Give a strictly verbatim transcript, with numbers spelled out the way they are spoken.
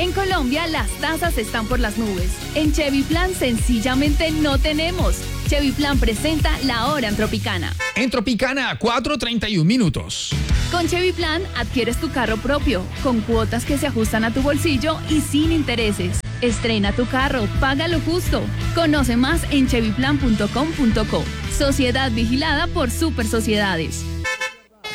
En Colombia, las tasas están por las nubes. En Chevy Plan, sencillamente no tenemos. Chevy Plan presenta la hora en Tropicana. En Tropicana, cuatro treinta y un minutos. Con Chevy Plan, adquieres tu carro propio, con cuotas que se ajustan a tu bolsillo y sin intereses. Estrena tu carro, págalo justo. Conoce más en chevy plan punto com punto co. Sociedad vigilada por Super Sociedades.